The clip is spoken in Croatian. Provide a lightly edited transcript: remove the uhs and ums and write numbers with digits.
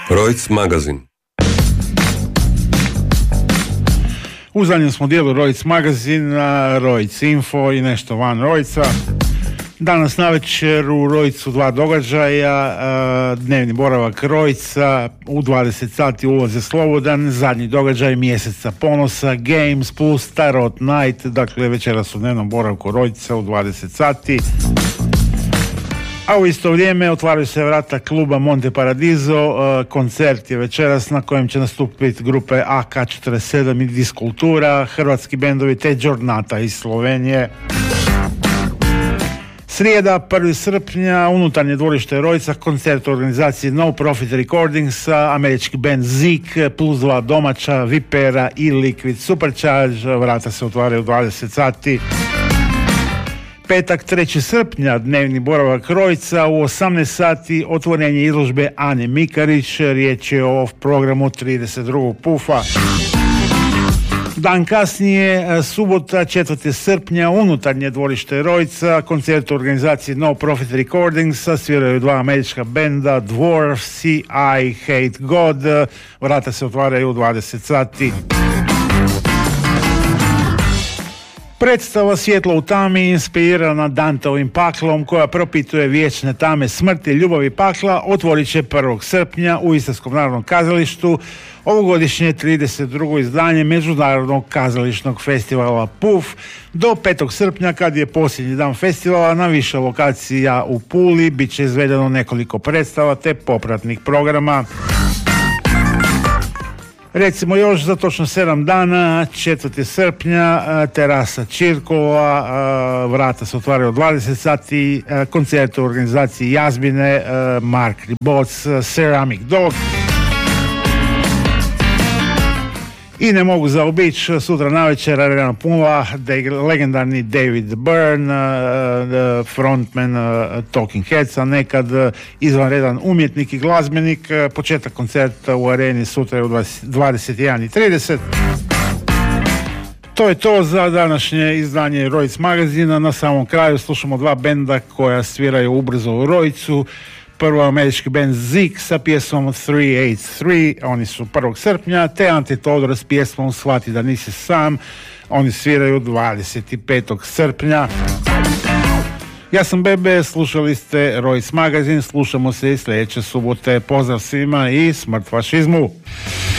Rojc magazin. U zadnjem smo dijelu Rojc magazina, Rojc info i nešto van Rojca. Danas navečer u Rojcu dva događaja, dnevni boravak Rojca, u 20 sati ulaze slobodan, zadnji događaj mjeseca ponosa, Games plus Tarot Night, dakle večeras u dnevnom boravku Rojca u 20 sati. A u isto vrijeme otvaraju se vrata kluba Monte Paradiso, koncert je večeras na kojem će nastupiti grupe AK47 i Diskultura, hrvatski bendovi te Giornata iz Slovenije. Srijeda, 1. srpnja, unutarnje dvorište Rojca, koncert u organizaciji No Profit Recordings, američki band Zik, plus dva domaća, Vipera i Liquid Supercharge, vrata se otvaraju u 20 sati. Petak, 3. srpnja, dnevni boravak Rojca, u 18 sati otvorenje izložbe Ane Mikarić, riječ je o programu 32. pufa. Dan kasnije, subota, 4. srpnja, unutarnje dvorište Rojca, koncert u organizaciji No Profit Recordings, sviraju dva američka benda, Dwarfs i I Hate God, vrata se otvaraju u 20 sati. Predstava Svjetlo u tami, inspirirana Danteovim paklom, koja propituje vječne tame smrti, ljubavi i pakla, otvorit će 1. srpnja u Istarskom narodnom kazalištu, ovogodišnje 32. izdanje Međunarodnog kazališnog festivala PUF, do 5. srpnja, kad je posljednji dan festivala, na više lokacija u Puli bit će izvedeno nekoliko predstava te popratnih programa. Recimo još za točno 7 dana, 4. srpnja, terasa Čirkova, vrata se otvaraju u 20 sati, koncert u organizaciji Jazbine, Mark Riboc, Ceramic Dog. I ne mogu zaobići, sutra navečer Arena Pula, legendarni David Byrne, frontman Talking Headsa, nekad izvanredan umjetnik i glazbenik. Početak koncerta u areni sutra je u 21:30. To je to za današnje izdanje Rojc magazina. Na samom kraju slušamo dva benda koja sviraju ubrzo u Rojcu. Prvo američki band Zik sa pjesmom 383, oni su 1. srpnja, te Antitodor s pjesmom Shvati da nisi sam, oni sviraju 25. srpnja. Ja sam Bebe, slušali ste Rojc magazin, slušamo se i sljedeće subote. Pozdrav svima i smrt fašizmu!